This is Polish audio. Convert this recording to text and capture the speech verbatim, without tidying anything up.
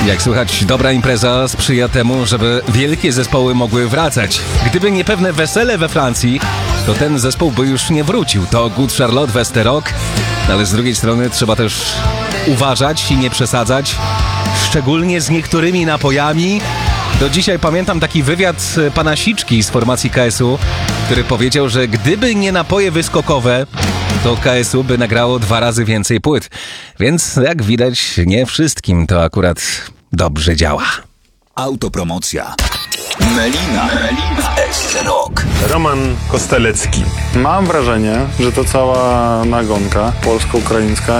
Jak słychać, dobra impreza sprzyja temu, żeby wielkie zespoły mogły wracać. Gdyby nie pewne wesele we Francji, to ten zespół by już nie wrócił. To Good Charlotte, Westerok, ale z drugiej strony trzeba też uważać i nie przesadzać, szczególnie z niektórymi napojami. Do dzisiaj pamiętam taki wywiad pana Siczki z formacji K S U, który powiedział, że gdyby nie napoje wyskokowe, to K S U by nagrało dwa razy więcej płyt. Więc jak widać, nie wszystkim to akurat dobrze działa. Autopromocja. Melina. Melina. S Rock. Roman Kostelecki. Mam wrażenie, że to cała nagonka polsko-ukraińska